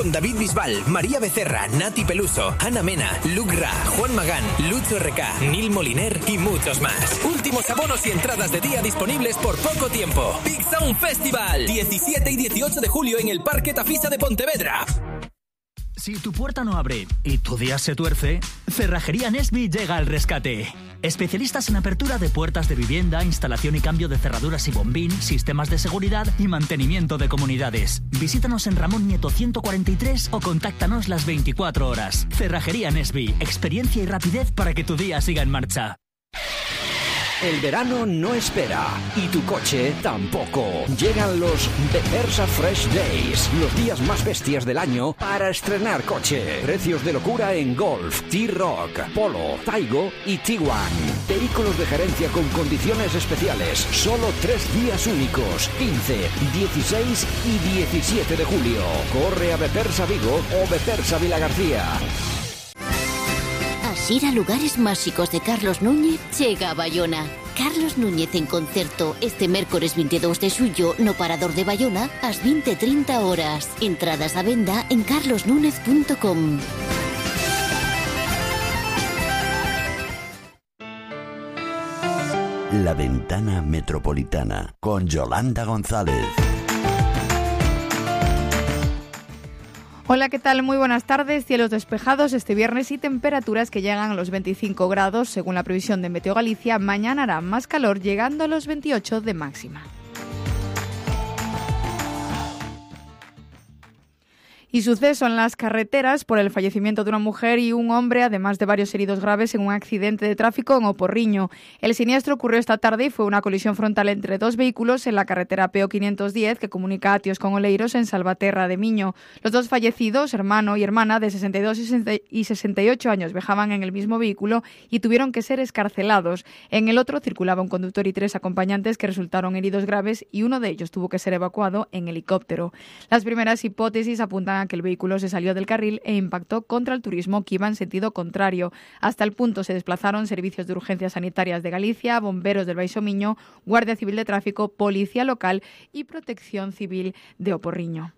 David Bisbal, María Becerra, Nati Peluso, Ana Mena, Luke Ra, Juan Magán, Lucho RK, Neil Moliner y muchos más. Últimos abonos y entradas de día disponibles por poco tiempo. Big Sound Festival, 17 y 18 de julio en el Parque Tafisa de Pontevedra. Si tu puerta no abre y tu día se tuerce, Cerrajería Nesby llega al rescate. Especialistas en apertura de puertas de vivienda, instalación y cambio de cerraduras y bombín, sistemas de seguridad y mantenimiento de comunidades. Visítanos en Ramón Nieto 143 o contáctanos las 24 horas. Cerrajería Nesby, experiencia y rapidez para que tu día siga en marcha. El verano no espera y tu coche tampoco. Llegan los Befesa Fresh Days, los días más bestias del año para estrenar coche. Precios de locura en Golf, T-Roc, Polo, Taigo y Tiguan. Vehículos de gerencia con condiciones especiales. Solo 3 días únicos, 15, 16 y 17 de julio. Corre a Befesa Vigo o Befesa Vilagarcía. Ir a lugares máxicos de Carlos Núñez chega a Bayona. Carlos Núñez en concerto este mércores 22 de xullo no Parador de Bayona ás 20:30 horas. Entradas á venda en carlosnúñez.com. La Ventana Metropolitana con Yolanda González. Hola, ¿qué tal? Muy buenas tardes. Cielos despejados este viernes y temperaturas que llegan a los 25 grados. Según la previsión de Meteo Galicia, mañana hará más calor, llegando a los 28 de máxima. Y suceso en las carreteras por el fallecimiento de una mujer y un hombre, además de varios heridos graves en un accidente de tráfico en Oporriño. El siniestro ocurrió esta tarde y fue una colisión frontal entre 2 vehículos en la carretera PO 510 que comunica Atios con Oleiros en Salvaterra de Miño. Los 2 fallecidos, hermano y hermana de 62 y 68 años, viajaban en el mismo vehículo y tuvieron que ser escarcelados. En el otro circulaba un conductor y 3 acompañantes que resultaron heridos graves y uno de ellos tuvo que ser evacuado en helicóptero. Las primeras hipótesis apuntan que el vehículo se salió del carril e impactó contra el turismo que iba en sentido contrario. Hasta el punto se desplazaron servicios de urgencias sanitarias de Galicia, bomberos del Baixo Miño, Guardia Civil de Tráfico, Policía Local y Protección Civil de Oporriño.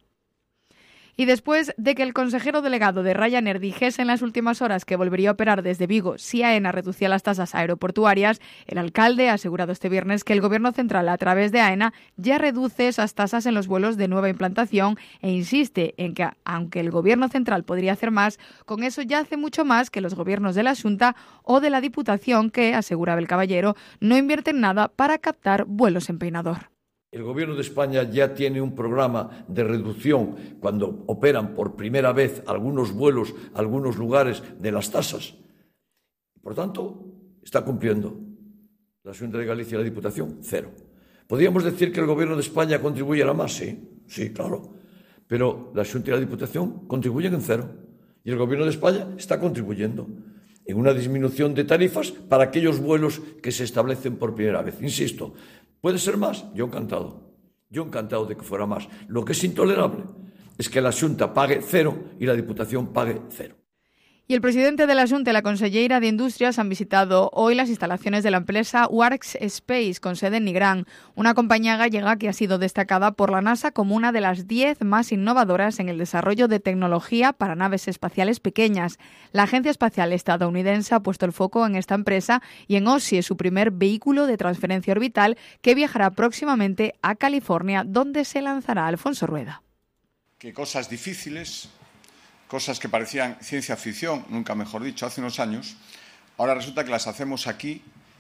Y después de que el consejero delegado de Ryanair dijese en las últimas horas que volvería a operar desde Vigo si AENA reducía las tasas aeroportuarias, el alcalde ha asegurado este viernes que el Gobierno central, a través de AENA, ya reduce esas tasas en los vuelos de nueva implantación e insiste en que, aunque el Gobierno central podría hacer más, con eso ya hace mucho más que los gobiernos de la Xunta o de la Diputación que, asegura el caballero, no invierten nada para captar vuelos en Peinador. El Gobierno de España ya tiene un programa de reducción cuando operan por primera vez algunos vuelos, algunos lugares de las tasas. Por tanto, está cumpliendo. La Xunta de Galicia y la Diputación, 0. ¿Podríamos decir que el Gobierno de España contribuyera más? Sí, claro. Pero la Xunta y la Diputación contribuyen en 0. Y el Gobierno de España está contribuyendo en una disminución de tarifas para aquellos vuelos que se establecen por primera vez. Insisto, ¿puede ser más? Yo encantado de que fuera más. Lo que es intolerable es que la Xunta pague 0 y la Diputación pague 0. Y el presidente de la Xunta y la conselleira de Industrias han visitado hoy las instalaciones de la empresa Works Space, con sede en Nigrán, una compañía gallega que ha sido destacada por la NASA como una de las 10 más innovadoras en el desarrollo de tecnología para naves espaciales pequeñas. La Agencia Espacial Estadounidense ha puesto el foco en esta empresa y en OSI, su primer vehículo de transferencia orbital que viajará próximamente a California, donde se lanzará Alfonso Rueda. Que cosas difíciles, cosas que parecían ciencia ficción, nunca mejor dicho, hace unos años, ahora resulta que las hacemos aquí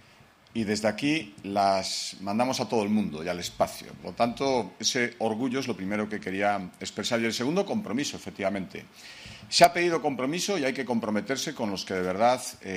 y desde aquí las mandamos a todo el mundo y al espacio. Por lo tanto, ese orgullo es lo primero que quería expresar. Y el segundo, compromiso, efectivamente. Se ha pedido compromiso y hay que comprometerse con los que de verdad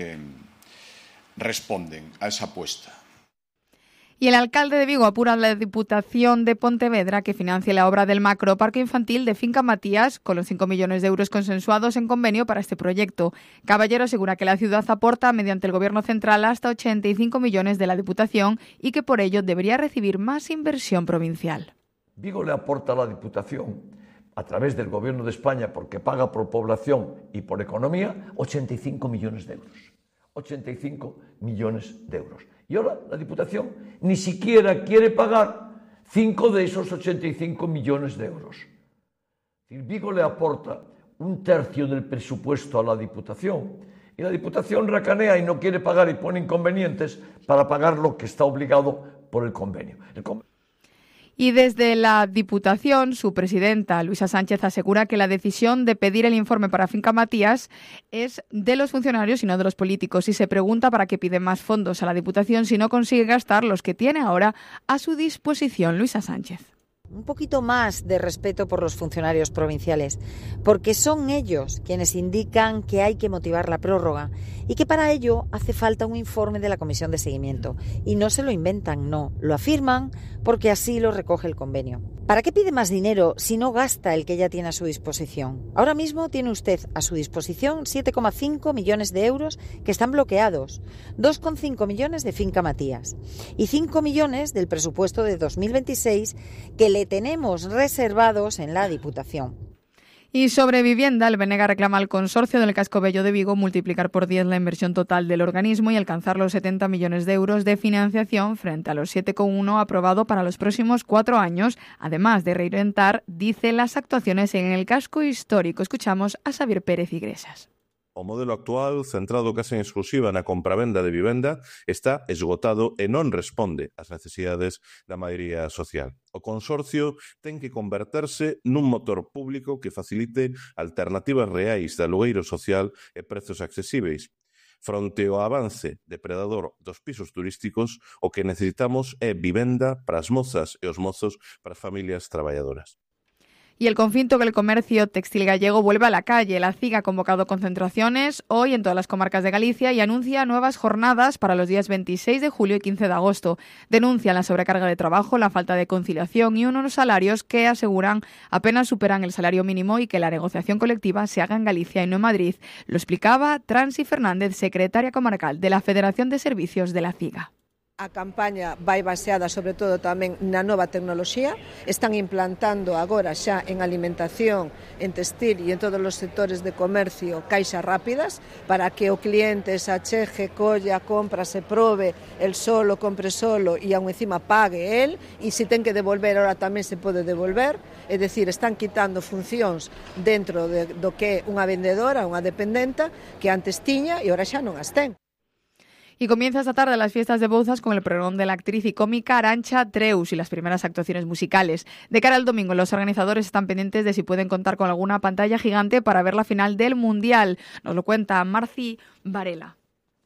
responden a esa apuesta. Y el alcalde de Vigo apura a la Diputación de Pontevedra que financie la obra del macroparque infantil de Finca Matías con los 5 millones de euros consensuados en convenio para este proyecto. Caballero asegura que la ciudad aporta mediante el Gobierno central hasta 85 millones de la Diputación y que por ello debería recibir más inversión provincial. Vigo le aporta a la Diputación, a través del Gobierno de España, porque paga por población y por economía, 85 millones de euros. 85 millones de euros. Y ahora la Diputación ni siquiera quiere pagar 5 de esos 85 millones de euros. Vigo le aporta 1/3 del presupuesto a la Diputación y la Diputación racanea y no quiere pagar y pone inconvenientes para pagar lo que está obligado por el convenio. Y desde la Diputación, su presidenta, Luisa Sánchez, asegura que la decisión de pedir el informe para Finca Matías es de los funcionarios y no de los políticos. Y se pregunta para qué pide más fondos a la Diputación si no consigue gastar los que tiene ahora a su disposición. Luisa Sánchez. Un poquito más de respeto por los funcionarios provinciales, porque son ellos quienes indican que hay que motivar la prórroga y que para ello hace falta un informe de la Comisión de Seguimiento. Y no se lo inventan, no, lo afirman porque así lo recoge el convenio. ¿Para qué pide más dinero si no gasta el que ya tiene a su disposición? Ahora mismo tiene usted a su disposición 7,5 millones de euros que están bloqueados, 2,5 millones de Finca Matías y 5 millones del presupuesto de 2026 que le tenemos reservados en la Diputación. Y sobre vivienda, el Benega reclama al Consorcio del Casco Bello de Vigo multiplicar por 10 la inversión total del organismo y alcanzar los 70 millones de euros de financiación frente a los 7,1 aprobado para los próximos 4 años, además de reorientar, dice, las actuaciones en el casco histórico. Escuchamos a Xavier Pérez Iglesias. O modelo actual, centrado case en exclusiva na compravenda de vivenda, está esgotado e non responde ás necesidades da maioría social. O consorcio ten que converterse nun motor público que facilite alternativas reais de alugueiro social e prezos accesíveis. Fronte ao avance depredador dos pisos turísticos, o que necesitamos é vivenda para as mozas e os mozos para as familias traballadoras. Y el confinto que el comercio textil gallego vuelve a la calle. La CIG ha convocado concentraciones hoy en todas las comarcas de Galicia y anuncia nuevas jornadas para los días 26 de julio y 15 de agosto. Denuncian la sobrecarga de trabajo, la falta de conciliación y unos salarios que aseguran apenas superan el salario mínimo y que la negociación colectiva se haga en Galicia y no en Madrid. Lo explicaba Transi Fernández, secretaria comarcal de la Federación de Servicios de la CIGA. A campaña vai baseada sobre todo tamén na nova tecnoloxía. Están implantando agora xa en alimentación, en textil e en todos os sectores de comercio caixas rápidas para que o cliente se achegue, colla, compra, se probe el solo, compre solo e aún encima pague el, e se ten que devolver ahora tamén se pode devolver. É dicir, están quitando funcións dentro do que é unha vendedora, unha dependenta que antes tiña e ahora xa non as ten. Y comienza esta tarde las fiestas de Bouzas con el pregón de la actriz y cómica Arantxa Treus y las primeras actuaciones musicales. De cara al domingo, los organizadores están pendientes de si pueden contar con alguna pantalla gigante para ver la final del Mundial. Nos lo cuenta Marci Varela.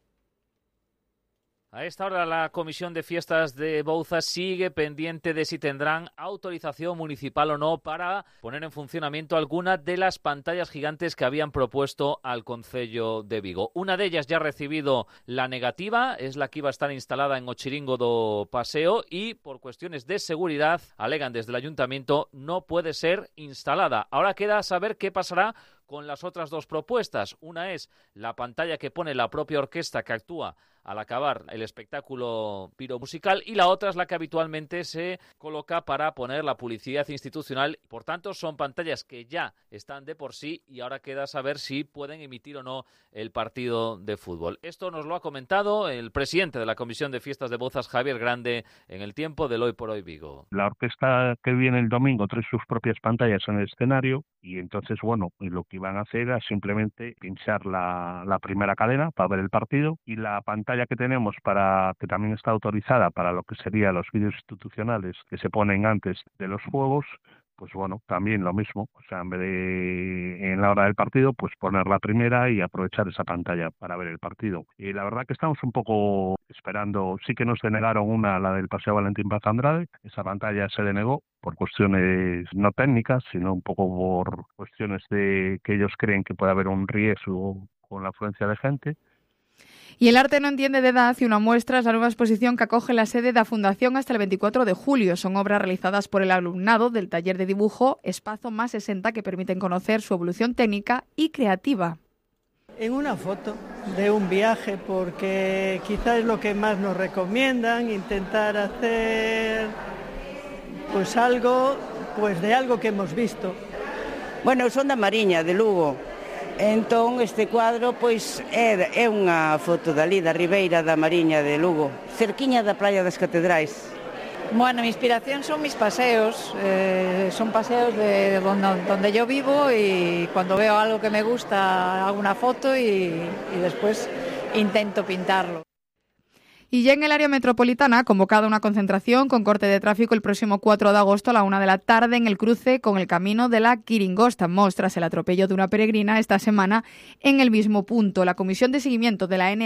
A esta hora la Comisión de Fiestas de Bouzas sigue pendiente de si tendrán autorización municipal o no para poner en funcionamiento alguna de las pantallas gigantes que habían propuesto al Concello de Vigo. Una de ellas ya ha recibido la negativa, es la que iba a estar instalada en Ochiringo do Paseo y por cuestiones de seguridad, alegan desde el Ayuntamiento, no puede ser instalada. Ahora queda saber qué pasará con las otras dos propuestas. Una es la pantalla que pone la propia orquesta que actúa al acabar el espectáculo piromusical y la otra es la que habitualmente se coloca para poner la publicidad institucional. Por tanto, son pantallas que ya están de por sí y ahora queda saber si pueden emitir o no el partido de fútbol. Esto nos lo ha comentado el presidente de la Comisión de Fiestas de Bouzas, Javier Grande, en el tiempo del Hoy por Hoy Vigo. La orquesta que viene el domingo trae sus propias pantallas en el escenario y entonces, bueno, lo que iban a hacer era simplemente pinchar la primera cadena para ver el partido y la pantalla que tenemos que también está autorizada para lo que serían los vídeos institucionales que se ponen antes de los juegos, pues bueno, también lo mismo, o sea, en vez de en la hora del partido, pues poner la primera y aprovechar esa pantalla para ver el partido. Y la verdad que estamos un poco esperando, sí que nos denegaron la del Paseo Valentín Paz Andrade, esa pantalla se denegó por cuestiones no técnicas, sino un poco por cuestiones de que ellos creen que puede haber un riesgo con la afluencia de gente. Y el arte no entiende de edad y una muestra es la nueva exposición que acoge la sede de la Fundación hasta el 24 de julio. Son obras realizadas por el alumnado del taller de dibujo Espazo más 60 que permiten conocer su evolución técnica y creativa. En una foto de un viaje, porque quizás es lo que más nos recomiendan, intentar hacer pues algo de algo que hemos visto. Bueno, son da Mariña, de Lugo. Entón, este cuadro, pois, é unha foto dali, da Ribeira da Mariña de Lugo, cerquiña da Praia das Catedrais. Bueno, mi inspiración son mis paseos, son paseos de donde yo vivo, y cuando veo algo que me gusta hago una foto y después intento pintarlo. Y ya en el área metropolitana, convocada una concentración con corte de tráfico el próximo 4 de agosto a la 1 de la tarde en el cruce con el camino de la Quiringosta, tras el atropello de una peregrina esta semana en el mismo punto. La Comisión de Seguimiento de la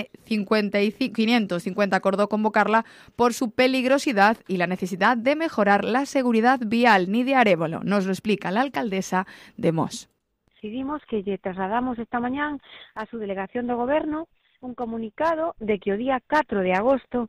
N550 acordó convocarla por su peligrosidad y la necesidad de mejorar la seguridad vial. Nidia Arévalo nos lo explica la alcaldesa de Mos. Decidimos que lle trasladamos esta mañán a su delegación de goberno un comunicado de que o día 4 de agosto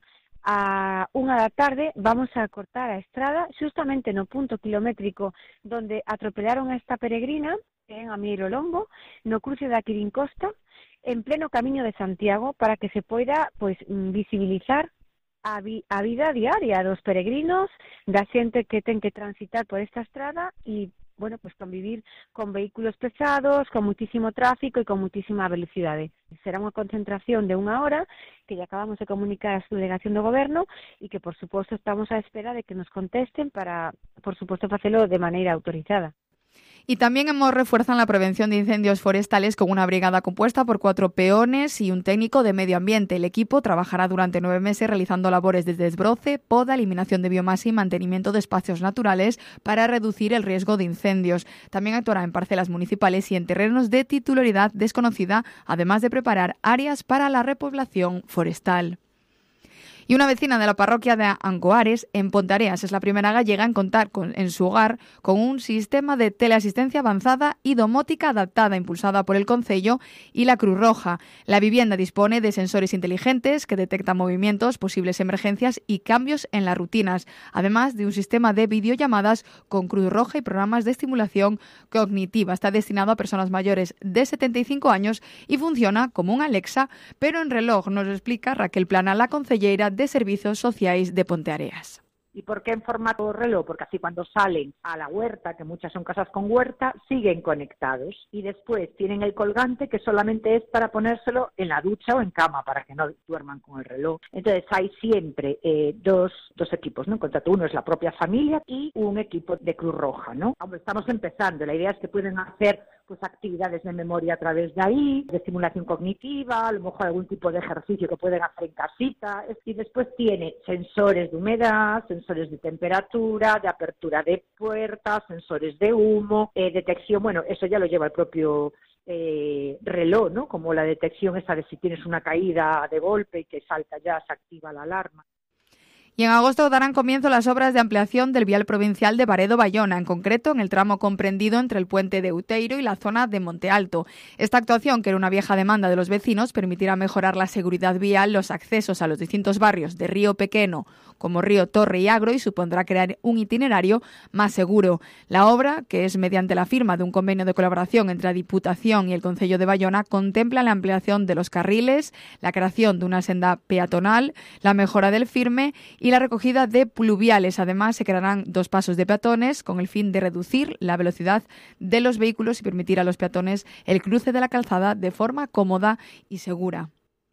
a 1 da tarde vamos a cortar a estrada justamente no punto kilométrico donde atropelaron a esta peregrina en Amieiro Lombo, no cruce da Quirincosta, en pleno camiño de Santiago, para que se poida visibilizar a vida diaria dos peregrinos, da xente que ten que transitar por esta estrada e convivir con vehículos pesados, con muchísimo tráfico e con muchísima velocidade. Será unha concentración de 1 hora que ya acabamos de comunicar a su delegación do goberno e que, por suposto, estamos á espera de que nos contesten para, por suposto, facelo de maneira autorizada. Y también en Mos refuerzan la prevención de incendios forestales con una brigada compuesta por 4 peones y un técnico de medio ambiente. El equipo trabajará durante 9 meses realizando labores de desbroce, poda, eliminación de biomasa y mantenimiento de espacios naturales para reducir el riesgo de incendios. También actuará en parcelas municipales y en terrenos de titularidad desconocida, además de preparar áreas para la repoblación forestal. Y una vecina de la parroquia de Ancoares, en Ponteareas, es la primera gallega en contar en su hogar con un sistema de teleasistencia avanzada y domótica adaptada impulsada por el Concello y la Cruz Roja. La vivienda dispone de sensores inteligentes que detectan movimientos, posibles emergencias y cambios en las rutinas, además de un sistema de videollamadas con Cruz Roja y programas de estimulación cognitiva. Está destinado a personas mayores de 75 años y funciona como un Alexa, pero en reloj, nos lo explica Raquel Plana, la concelleira de Servicios Sociais de Ponteareas. ¿Y por qué en formato reloj? Porque así cuando salen a la huerta, que muchas son casas con huerta, siguen conectados. Y después tienen el colgante que solamente es para ponérselo en la ducha o en cama, para que no duerman con el reloj. Entonces hay siempre dos equipos, ¿no? En contrato, uno es la propia familia y un equipo de Cruz Roja, ¿no? Aunque estamos empezando, la idea es que pueden hacer actividades de memoria a través de ahí, de estimulación cognitiva, a lo mejor algún tipo de ejercicio que pueden hacer en casita, y después tiene sensores de humedad, sensores de temperatura, de apertura de puertas, sensores de humo, detección, eso ya lo lleva el propio reloj, ¿no? Como la detección esa de si tienes una caída de golpe y que salta ya, se activa la alarma. Y en agosto darán comienzo las obras de ampliación del vial provincial de Baredo-Bayona, en concreto en el tramo comprendido entre el puente de Outeiro y la zona de Monte Alto. Esta actuación, que era una vieja demanda de los vecinos, permitirá mejorar la seguridad vial, los accesos a los distintos barrios de Río Pequeno, como Río Torre y Agro, y supondrá crear un itinerario más seguro. La obra, que es mediante la firma de un convenio de colaboración entre la Diputación y el Concello de Bayona, contempla la ampliación de los carriles, la creación de una senda peatonal, la mejora del firme y la recogida de pluviales. Además, se crearán 2 pasos de peatones con el fin de reducir la velocidad de los vehículos y permitir a los peatones el cruce de la calzada de forma cómoda y segura.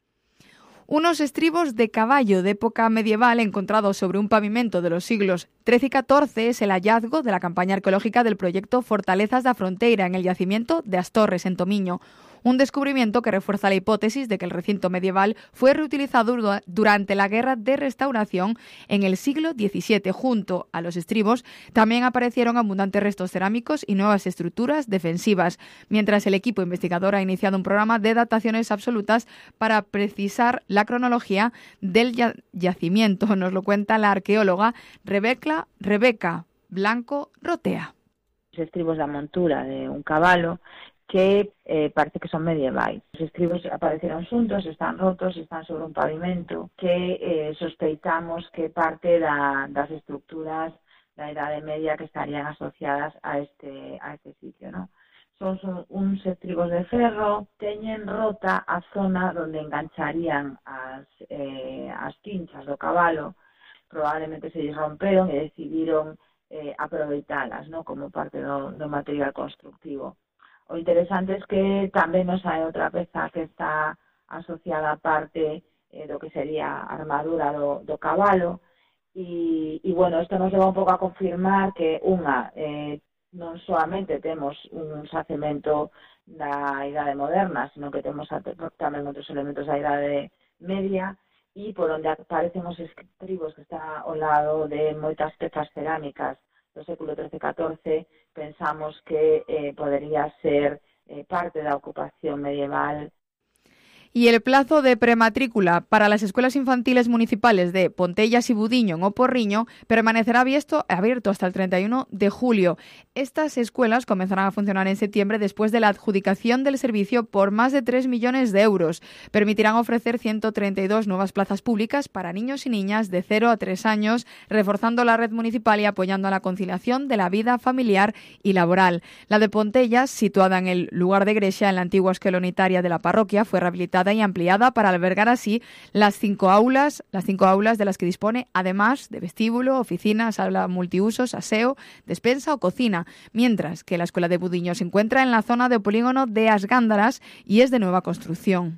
Unos estribos de caballo de época medieval encontrados sobre un pavimento de los siglos XIII y XIV es el hallazgo de la campaña arqueológica del proyecto Fortalezas da Fronteira en el yacimiento de As Torres, en Tomiño. Un descubrimiento que refuerza la hipótesis de que el recinto medieval fue reutilizado durante la Guerra de Restauración en el siglo XVII. Junto a los estribos también aparecieron abundantes restos cerámicos y nuevas estructuras defensivas, mientras el equipo investigador ha iniciado un programa de dataciones absolutas para precisar la cronología del yacimiento. Nos lo cuenta la arqueóloga Rebeca Blanco Rotea. Os estribos da montura de un cabalo que parece que son medievais. Os estribos apareceron xuntos, están rotos, están sobre un pavimento que sospeitamos que parte das estructuras da Idade Media que estarían asociadas a este sitio, ¿no? Son uns estribos de ferro, teñen rota a zona donde engancharían as quinchas do cabalo, probablemente se lles romperon e decidiron aproveitalas, ¿no? Como parte do material constructivo. O interesante es que tamén nos hai outra peza que está asociada a parte do que sería a armadura do cabalo, e bueno, isto nos leva un pouco a confirmar que non soamente temos un xacemento da idade moderna, sino que temos tamén outros elementos da idade media, e por onde aparecen os estribos que está ao lado de moitas pezas cerámicas do século XIII-XIV, pensamos que podería ser parte da ocupación medieval. Y el plazo de prematrícula para las escuelas infantiles municipales de Pontellas y Budiño en Oporriño permanecerá abierto hasta el 31 de julio. Estas escuelas comenzarán a funcionar en septiembre después de la adjudicación del servicio por más de 3 millones de euros. Permitirán ofrecer 132 nuevas plazas públicas para niños y niñas de 0 a 3 años, reforzando la red municipal y apoyando a la conciliación de la vida familiar y laboral. La de Pontellas, situada en el lugar de Grexa, en la antigua escuela unitaria de la parroquia, fue rehabilitada y ampliada para albergar así las 5 aulas de las que dispone, además de vestíbulo, oficina, sala multiusos, aseo, despensa o cocina, mientras que la escuela de Budiño se encuentra en la zona de polígono de As Gándaras y es de nueva construcción.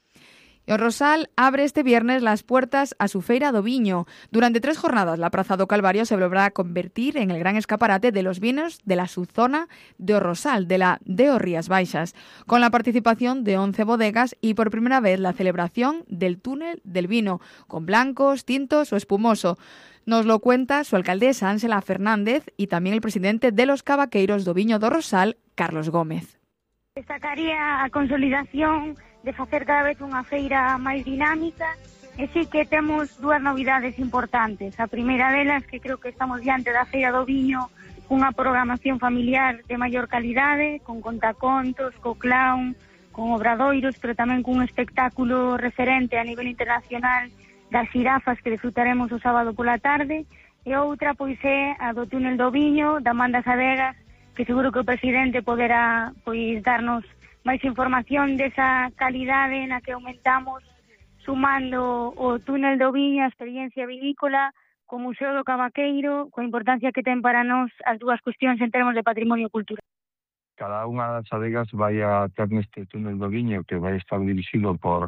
E o Rosal abre este viernes las puertas a su Feira do Viño. Durante 3 jornadas, la Praza do Calvario se volverá a convertir en el gran escaparate de los vinos de la subzona de o Rosal, de la de o Rías Baixas, con la participación de 11 bodegas y por primera vez la celebración del túnel del vino, con blancos, tintos o espumoso. Nos lo cuenta su alcaldesa Ángela Fernández y también el presidente de los Cavaqueiros do Viño do Rosal, Carlos Gómez. Destacaría a consolidación de facer cada vez unha feira máis dinámica e sí que temos 2 novidades importantes. A primeira delas, que creo que estamos diante da Feira do Viño, unha programación familiar de maior calidade, con contacontos, co clown, con obradoiros, pero tamén cun espectáculo referente a nivel internacional das xirafas que disfrutaremos o sábado pola tarde, e outra pois é a do túnel do Viño, da Mandas Adegas, que seguro que o presidente poderá pois darnos máis información desa calidade na que aumentamos sumando o túnel do Viño, a experiencia vinícola, co Museo do Cavaqueiro, coa importancia que ten para nós as 2 cuestións en termos de patrimonio cultural. Cada unha das adegas vai a ter neste túnel do Viño que vai estar dirixido por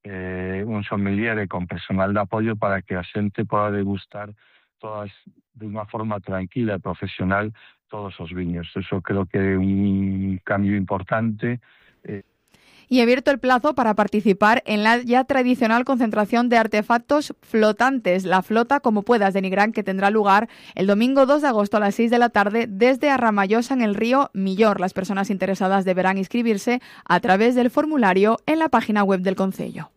un sommelier con personal de apoio para que a xente poda degustar todas de unha forma tranquila e profesional todos os viños. Eso creo que é un cambio importante. Y abierto el plazo para participar en la ya tradicional concentración de artefactos flotantes, la Flota como puedas de Nigrán, que tendrá lugar el domingo 2 de agosto a las 6 de la tarde desde Arramallosa en el río Millor. Las personas interesadas deberán inscribirse a través del formulario en la página web del concello.